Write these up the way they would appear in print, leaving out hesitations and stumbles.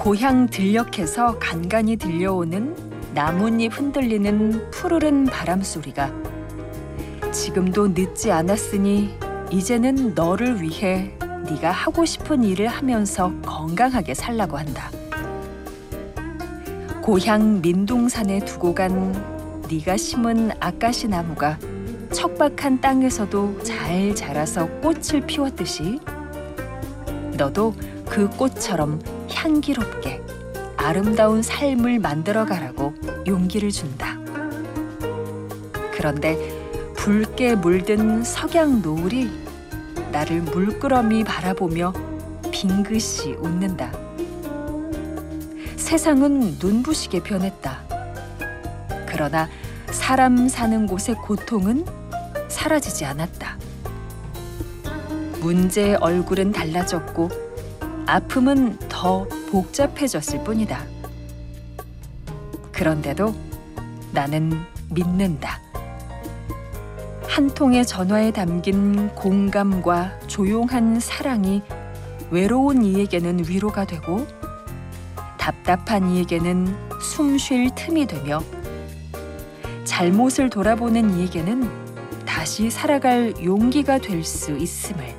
고향 들녘에서 간간이 들려오는 나뭇잎 흔들리는 푸르른 바람소리가 지금도 늦지 않았으니 이제는 너를 위해 네가 하고 싶은 일을 하면서 건강하게 살라고 한다. 고향 민둥산에 두고 간 네가 심은 아까시 나무가 척박한 땅에서도 잘 자라서 꽃을 피웠듯이 너도 그 꽃처럼 향기롭게 아름다운 삶을 만들어가라고 용기를 준다. 그런데 붉게 물든 석양 노을이 나를 물끄러미 바라보며 빙긋이 웃는다. 세상은 눈부시게 변했다. 그러나 사람 사는 곳의 고통은 사라지지 않았다. 문제의 얼굴은 달라졌고 아픔은 더 복잡해졌을 뿐이다. 그런데도 나는 믿는다. 한 통의 전화에 담긴 공감과 조용한 사랑이 외로운 이에게는 위로가 되고 답답한 이에게는 숨 쉴 틈이 되며 잘못을 돌아보는 이에게는 다시 살아갈 용기가 될 수 있음을.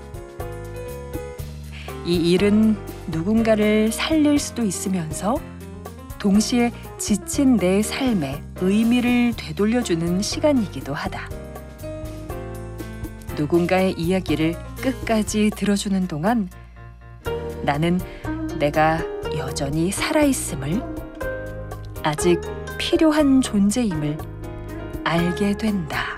이 일은 누군가를 살릴 수도 있으면서 동시에 지친 내 삶에 의미를 되돌려주는 시간이기도 하다. 누군가의 이야기를 끝까지 들어주는 동안 나는 내가 여전히 살아있음을, 아직 필요한 존재임을 알게 된다.